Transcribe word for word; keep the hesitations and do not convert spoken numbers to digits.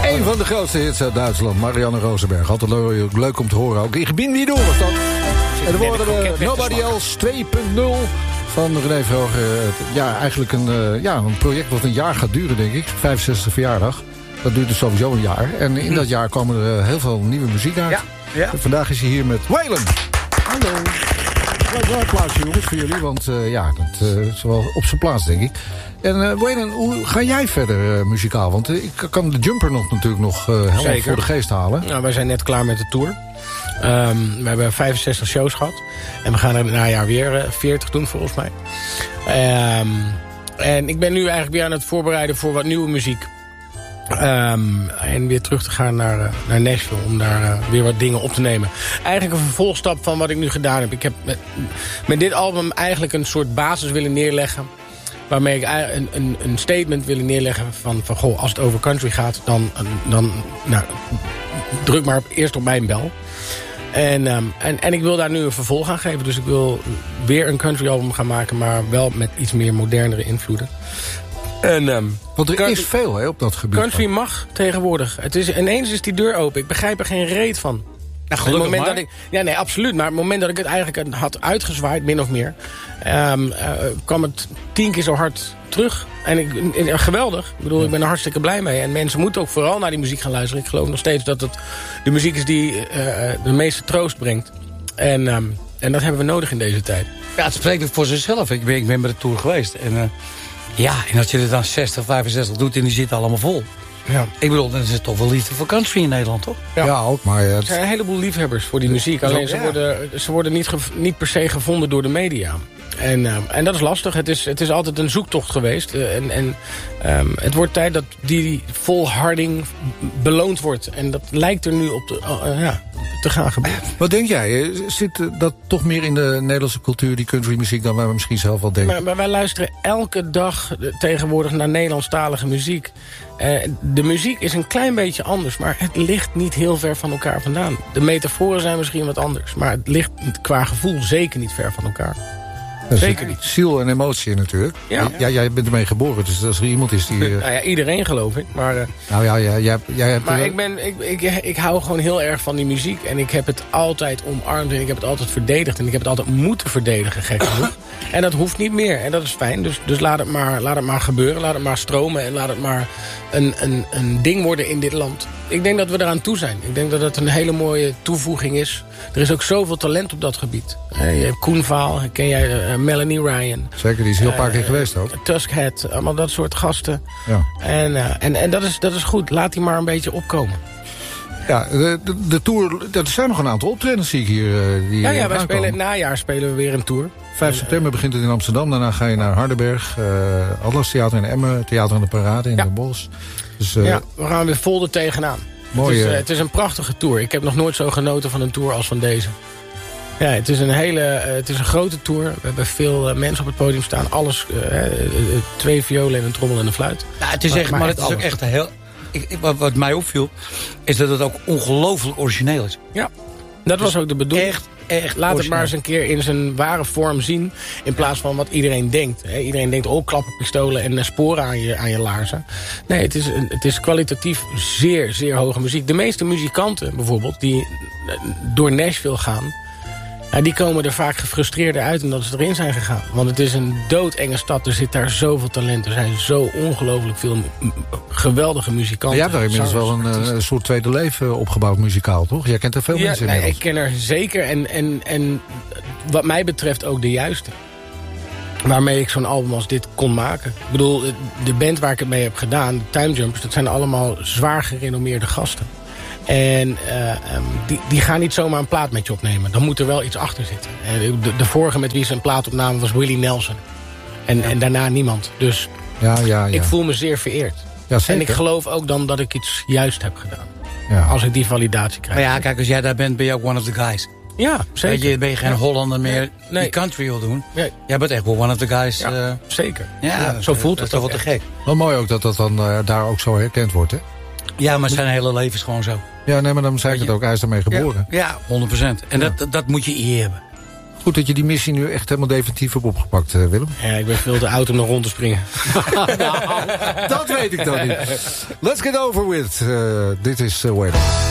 Een van de grootste hits uit Duitsland, Marianne Rosenberg. Altijd leuk, leuk om te horen ook. Ik bin wie door was dat. En dan worden we Nobody Else twee punt nul van René Vroger. Ja, eigenlijk een, uh, ja, een project wat een jaar gaat duren, denk ik. vijfenzestigste verjaardag. Dat duurt dus sowieso een jaar. En in dat jaar komen er uh, heel veel nieuwe muziek uit. Ja, ja. Vandaag is hij hier met Waylon. Hallo. Een applausje jongens voor jullie, want uh, ja, dat uh, is wel op zijn plaats, denk ik. En uh, Waylon, hoe ga jij verder uh, muzikaal? Want uh, ik kan de Jumper nog natuurlijk nog uh, helemaal Zeker. voor de geest halen. Nou, wij zijn net klaar met de tour. Um, we hebben vijfenzestig shows gehad. En we gaan er na jaar weer uh, veertig doen, volgens mij. Um, en ik ben nu eigenlijk weer aan het voorbereiden voor wat nieuwe muziek. Um, en weer terug te gaan naar, uh, naar Nashville om daar uh, weer wat dingen op te nemen. Eigenlijk een vervolgstap van wat ik nu gedaan heb. Ik heb met, met dit album eigenlijk een soort basis willen neerleggen. Waarmee ik een, een, een statement willen neerleggen van, van... goh, als het over country gaat, dan, dan nou, druk maar eerst op mijn bel. En, um, en, en ik wil daar nu een vervolg aan geven. Dus ik wil weer een country album gaan maken, maar wel met iets meer modernere invloeden. En, um, Want er country, is veel hè, op dat gebied. Country van. mag tegenwoordig. Het is, ineens is die deur open. Ik begrijp er geen reet van. Nou, gelukkig het moment maar. Dat ik, ja, nee, absoluut. Maar op het moment dat ik het eigenlijk had uitgezwaaid, min of meer... Um, uh, kwam het tien keer zo hard terug. En ik, uh, geweldig. Ik bedoel, ik ben er hartstikke blij mee. En mensen moeten ook vooral naar die muziek gaan luisteren. Ik geloof nog steeds dat het de muziek is die uh, de meeste troost brengt. En, um, en dat hebben we nodig in deze tijd. Ja, het spreekt voor zichzelf. Ik ben, ik ben bij de tour geweest. En uh, ja, en als je er dan zestig, vijfenzestig doet en die zitten allemaal vol... Ja. Ik bedoel, dan is het toch wel liefde voor country in Nederland, toch? Ja, ja ook, maar... Uh, er zijn een heleboel liefhebbers voor die muziek. Alleen ze ja. worden, ze worden niet, gev- niet per se gevonden door de media. En, uh, en dat is lastig. Het is, het is altijd een zoektocht geweest. Uh, en en um, het wordt tijd dat die volharding beloond wordt. En dat lijkt er nu op te, uh, ja, te gaan gebeuren. Wat denk jij? Zit dat toch meer in de Nederlandse cultuur, die countrymuziek, dan wij misschien zelf wel denken? Maar, maar wij luisteren elke dag tegenwoordig naar Nederlandstalige muziek. Uh, de muziek is een klein beetje anders, maar het ligt niet heel ver van elkaar vandaan. De metaforen zijn misschien wat anders, maar het ligt qua gevoel zeker niet ver van elkaar. Zeker niet. Ziel en emotie natuurlijk. Ja. Ja, jij bent ermee geboren, dus als er iemand is die... Uh... nou ja, iedereen geloof ik. Maar, uh... nou ja, ja jij, jij hebt... Maar uh... ik, ben, ik, ik, ik hou gewoon heel erg van die muziek. En ik heb het altijd omarmd en ik heb het altijd verdedigd. En ik heb het altijd moeten verdedigen, gek genoeg. En dat hoeft niet meer. En dat is fijn. Dus, dus laat, het maar, laat het maar gebeuren. Laat het maar stromen. En laat het maar een, een, een ding worden in dit land. Ik denk dat we eraan toe zijn. Ik denk dat het een hele mooie toevoeging is. Er is ook zoveel talent op dat gebied. Uh, je hebt Koen Vaal, ken jij uh, Melanie Ryan. Zeker, die is heel uh, paar keer geweest ook. Tuskhead, allemaal dat soort gasten. Ja. En, uh, en, en dat, is, dat is goed. Laat die maar een beetje opkomen. Ja, de, de, de tour, er zijn nog een aantal optredens zie ik hier. Uh, die ja, ja, wij spelen het najaar spelen we weer een tour. vijf september begint het in Amsterdam. Daarna ga je naar Hardenberg, uh, Atlas Theater in Emmen, Theater aan de Parade in ja. Den Bosch. Dus, uh, ja, we gaan weer vol er tegenaan. Mooi, het, is, uh, het is een prachtige tour. Ik heb nog nooit zo genoten van een tour als van deze. Ja, het is een hele, uh, het is een grote tour. We hebben veel uh, mensen op het podium staan. Alles, uh, uh, uh, twee violen en een trommel en een fluit. Ja, het is maar, echt, maar, maar het is alles. Ook echt heel... Ik, wat, wat mij opviel, is dat het ook ongelooflijk origineel is. Ja, dat dus was ook de bedoeling. Echt, echt Laat het maar eens een keer in zijn ware vorm zien. In plaats van wat iedereen denkt. He, iedereen denkt, oh, klappenpistolen en uh, sporen aan je, aan je laarzen. Nee, het is, het is kwalitatief zeer, zeer hoge muziek. De meeste muzikanten bijvoorbeeld, die door Nashville gaan... Ja, die komen er vaak gefrustreerder uit omdat ze erin zijn gegaan. Want het is een doodenge stad. Er zit daar zoveel talent. Er zijn zo ongelooflijk veel m- geweldige muzikanten. Ja, daar inmiddels wel een, een soort tweede leven opgebouwd muzikaal, toch? Jij kent er veel ja, mensen in. Nee, ik ken er zeker. En, en, en wat mij betreft ook de juiste. Waarmee ik zo'n album als dit kon maken. Ik bedoel, de band waar ik het mee heb gedaan, de Time Jumpers... dat zijn allemaal zwaar gerenommeerde gasten. En uh, um, die, die gaan niet zomaar een plaat met je opnemen. Dan moet er wel iets achter zitten. Uh, de, de vorige met wie ze een plaat opnamen was Willie Nelson. En, ja. en daarna niemand. Dus ja, ja, ja. ik voel me zeer vereerd. Ja, en ik geloof ook dan dat ik iets juist heb gedaan. Ja. Als ik die validatie krijg. Maar ja, kijk, als jij daar bent, ben je ook one of the guys. Ja, zeker. Weet je, ben je geen ja. Hollander meer nee, nee. die country wil doen. Nee. Jij bent echt wel one of the guys. Ja, uh, zeker. Ja, ja, zo voelt dat het toch wel te gek. Wel mooi ook dat dat dan uh, daar ook zo herkend wordt, hè? Ja, maar zijn hele leven is gewoon zo. Ja, nee, maar dan zei ik het ook. Hij is ermee geboren. Ja, ja honderd procent. En ja. dat, dat moet je eer hebben. Goed dat je die missie nu echt helemaal definitief hebt opgepakt, uh, Willem. Ja, ik ben veel te oud om nog rond te springen. Nou, dat weet ik dan niet. Let's get over with. Uh, dit is uh, Whalen.